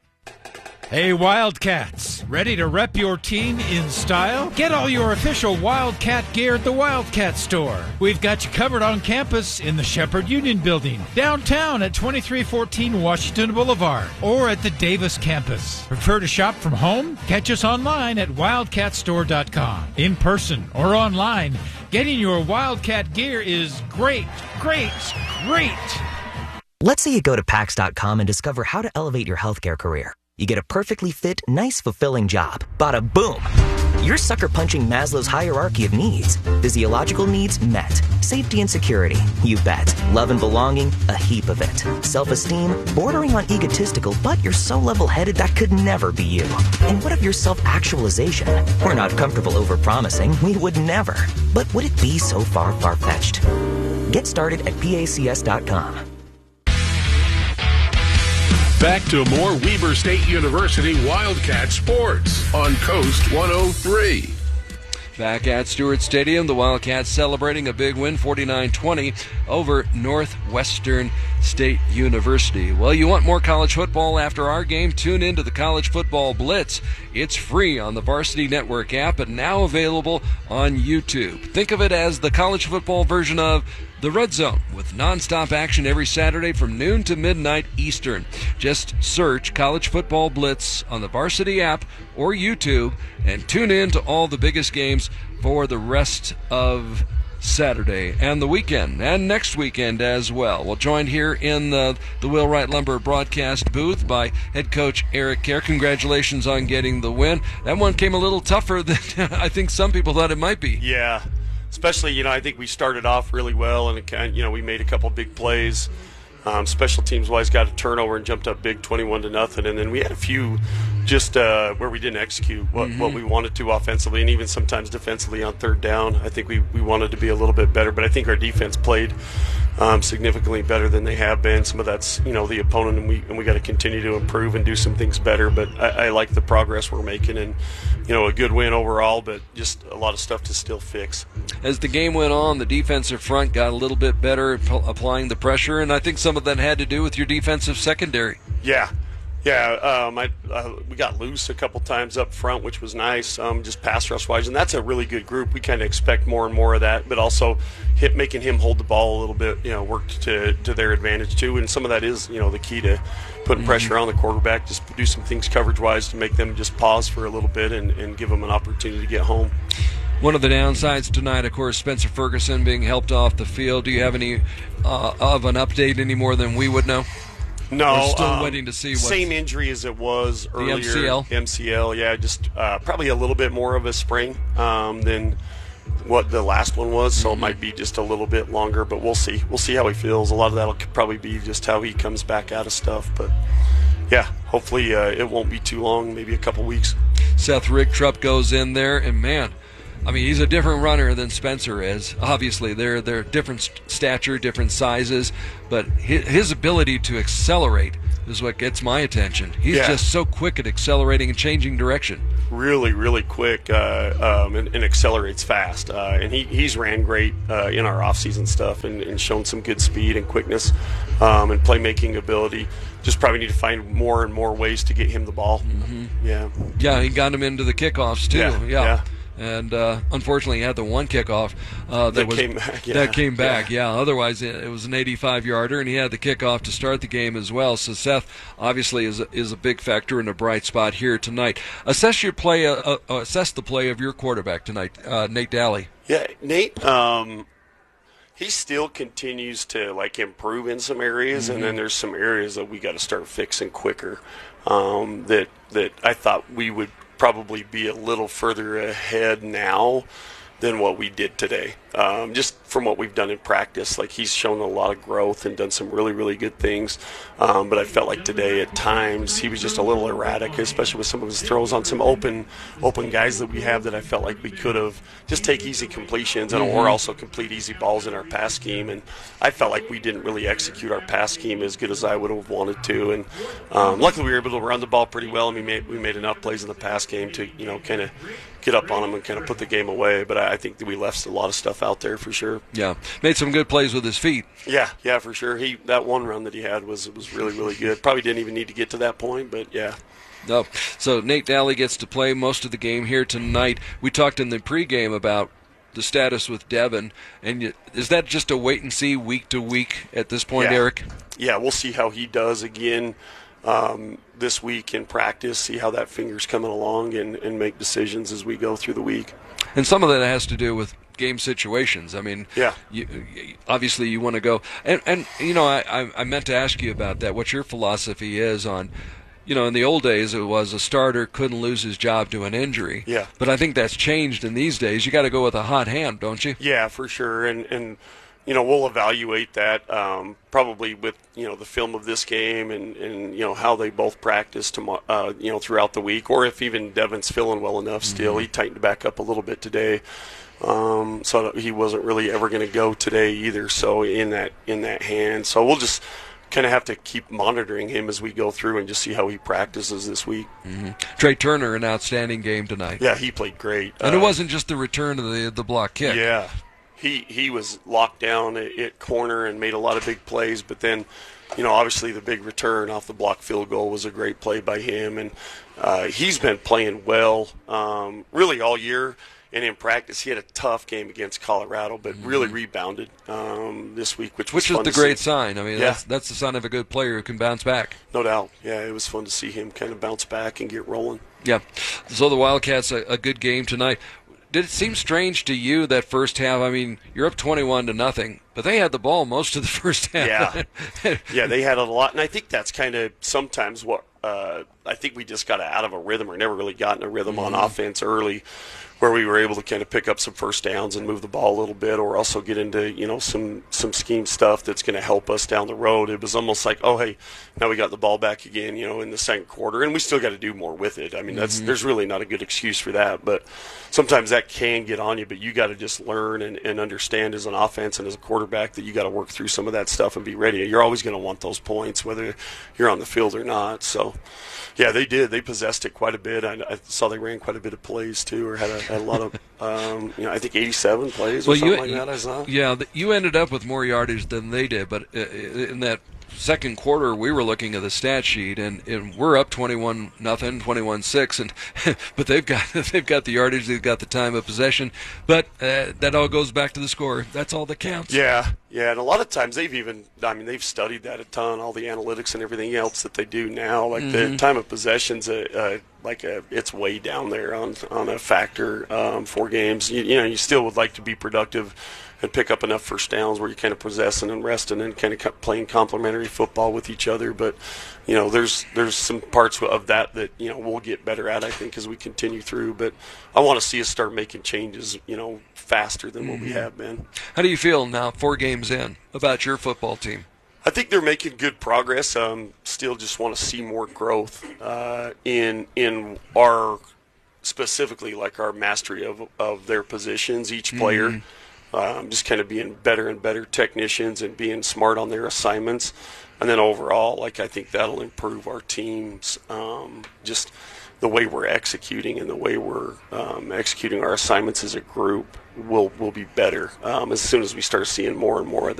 [SPEAKER 3] Hey Wildcats, ready to rep your team in style? Get all your official Wildcat gear at the Wildcat Store. We've got you covered on campus in the Shepherd Union Building, downtown at 2314 Washington Boulevard, or at the Davis campus. Prefer to shop from home? Catch us online at wildcatstore.com. In person or online, getting your Wildcat gear is great, great, great.
[SPEAKER 16] Let's say you go to PAX.com and discover how to elevate your healthcare career. You get a perfectly fit, nice, fulfilling job. Bada boom! You're sucker punching Maslow's hierarchy of needs. Physiological needs met. Safety and security, you bet. Love and belonging, a heap of it. Self-esteem, bordering on egotistical, but you're so level-headed that could never be you. And what of your self-actualization? We're not comfortable over-promising, we would never. But would it be so far-fetched? Get started at PACS.com.
[SPEAKER 5] Back to more Weber State University Wildcat sports on Coast 103.
[SPEAKER 1] Back at Stewart Stadium, the Wildcats celebrating a big win, 49-20 over Northwestern State University. Well, you want more college football after our game? Tune into the College Football Blitz. It's free on the Varsity Network app and now available on YouTube. Think of it as the college football version of The Red Zone, with nonstop action every Saturday from noon to midnight Eastern. Just search College Football Blitz on the Varsity app or YouTube and tune in to all the biggest games for the rest of Saturday and the weekend, and next weekend as well. We're joined here in the Wheelwright Lumber broadcast booth by head coach Eric Kerr. Congratulations on getting the win. That one came a little tougher than I think some people thought it might be.
[SPEAKER 17] Yeah, especially, I think we started off really well, and we made a couple big plays. Special teams-wise, got a turnover and jumped up big 21-0, and then we had a few just where we didn't execute what we wanted to offensively, and even sometimes defensively on third down. I think we wanted to be a little bit better, but I think our defense played significantly better than they have been. Some of that's the opponent, and we got to continue to improve and do some things better. But I like the progress we're making, and a good win overall, but just a lot of stuff to still fix.
[SPEAKER 1] As the game went on, the defensive front got a little bit better applying the pressure, and I think some of that had to do with your defensive secondary.
[SPEAKER 17] Yeah, we got loose a couple times up front, which was nice, just pass rush wise, and that's a really good group. We kind of expect more and more of that, but also making him hold the ball a little bit, worked to their advantage too. And some of that is, the key to putting pressure on the quarterback. Just do some things coverage wise to make them just pause for a little bit and give them an opportunity to get home.
[SPEAKER 1] One of the downsides tonight, of course, Spencer Ferguson being helped off the field. Do you have any of an update any more than we would know?
[SPEAKER 17] No,
[SPEAKER 1] we're still waiting to see.
[SPEAKER 17] Same injury as it was earlier.
[SPEAKER 1] The MCL?
[SPEAKER 17] MCL, yeah, just probably a little bit more of a sprain than what the last one was, so it might be just a little bit longer, but we'll see. We'll see how he feels. A lot of that will probably be just how he comes back out of stuff, but yeah, hopefully it won't be too long, maybe a couple weeks.
[SPEAKER 1] Seth Rigtrup goes in there, and man, I mean, he's a different runner than Spencer is. Obviously, they're different stature, different sizes, but his ability to accelerate is what gets my attention. He's just so quick at accelerating and changing direction.
[SPEAKER 17] Really, really quick and accelerates fast. And he's ran great in our off-season stuff and shown some good speed and quickness and playmaking ability. Just probably need to find more and more ways to get him the ball.
[SPEAKER 1] Yeah, he got him into the kickoffs too.
[SPEAKER 17] Yeah.
[SPEAKER 1] And unfortunately, he had the one kickoff that came back. Yeah. Otherwise, it was an 85-yarder, and he had the kickoff to start the game as well. So Seth obviously is a big factor and a bright spot here tonight. Assess the play of your quarterback tonight, Nate Daly.
[SPEAKER 17] Yeah, Nate. He still continues to improve in some areas, and then there's some areas that we got to start fixing quicker. That I thought we would probably be a little further ahead now than what we did today. Just from what we've done in practice, he's shown a lot of growth and done some really, really good things. But I felt like today at times he was just a little erratic, especially with some of his throws on some open guys that we have that I felt like we could have just take easy completions or also complete easy balls in our pass scheme. And I felt like we didn't really execute our pass scheme as good as I would have wanted to. And luckily we were able to run the ball pretty well, and we made enough plays in the pass game to kind of get up on them and kind of put the game away. But I think that we left a lot of stuff out there for sure.
[SPEAKER 1] Yeah, made some good plays with his feet.
[SPEAKER 17] Yeah, for sure. That one run that he had was really, really good. Probably didn't even need to get to that point, but yeah.
[SPEAKER 1] No. So Nate Daly gets to play most of the game here tonight. We talked in the pregame about the status with Devin, and is that just a wait and see week to week at this point, Eric?
[SPEAKER 17] Yeah, we'll see how he does again this week in practice, see how that finger's coming along, and make decisions as we go through the week.
[SPEAKER 1] And some of that has to do with game situations. I mean, obviously you want to go, and I meant to ask you about that, what your philosophy is on, in the old days it was a starter couldn't lose his job to an injury.
[SPEAKER 17] Yeah.
[SPEAKER 1] But I think that's changed in these days. You got to go with a hot hand, don't you?
[SPEAKER 17] Yeah, for sure. And we'll evaluate that probably with, the film of this game and how they both practice throughout the week, or if even Devin's feeling well enough still. He tightened back up a little bit today. So he wasn't really ever going to go today either. So in that hand, so we'll just kind of have to keep monitoring him as we go through and just see how he practices this week.
[SPEAKER 1] Trey Turner, an outstanding game tonight.
[SPEAKER 17] Yeah, he played great,
[SPEAKER 1] and it wasn't just the return of the block kick.
[SPEAKER 17] Yeah, he was locked down at corner and made a lot of big plays. But then, obviously the big return off the block field goal was a great play by him, and he's been playing well really all year. And in practice, he had a tough game against Colorado, but really rebounded this week, which was fun
[SPEAKER 1] the great sign. I mean, that's the sign of a good player who can bounce back.
[SPEAKER 17] No doubt. Yeah, it was fun to see him kind of bounce back and get rolling.
[SPEAKER 1] Yeah. So the Wildcats, a good game tonight. Did it seem strange to you that first half? I mean, you're up 21-0, but they had the ball most of the first half.
[SPEAKER 17] Yeah, they had a lot, and I think that's kind of sometimes what I think we just got out of a rhythm, or never really got in a rhythm on offense early, where we were able to kind of pick up some first downs and move the ball a little bit, or also get into some scheme stuff that's going to help us down the road. It was almost like, oh hey, now we got the ball back again, in the second quarter, and we still got to do more with it. I mean, there's really not a good excuse for that, but sometimes that can get on you. But you got to just learn and understand as an offense and as a quarterback that you got to work through some of that stuff and be ready. You're always going to want those points, whether you're on the field or not. So, yeah, they did. They possessed it quite a bit. I saw they ran quite a bit of plays too, or had a lot of, I think 87 plays or something like that. I saw.
[SPEAKER 1] Yeah, you ended up with more yardage than they did, but in that second quarter, we were looking at the stat sheet, and we're up 21-0, 21-6, and but they've got the yardage, they've got the time of possession, but that all goes back to the score. That's all that counts.
[SPEAKER 17] Yeah, and a lot of times they've studied that a ton, all the analytics and everything else that they do now. Like the time of possession's it's way down there on a factor for games. You still would like to be productive and pick up enough first downs where you're kind of possessing and resting and kind of playing complementary football with each other. But, there's some parts of that we'll get better at, I think, as we continue through. But I want to see us start making changes, faster than what we have been.
[SPEAKER 1] How do you feel now, 4 games in, about your football team?
[SPEAKER 17] I think they're making good progress. Still just want to see more growth in our, specifically like our mastery of their positions, each player. Just kind of being better and better technicians and being smart on their assignments. And then overall, I think that'll improve our teams. Just the way we're executing and the way we're executing our assignments as a group will be better as soon as we start seeing more and more of that.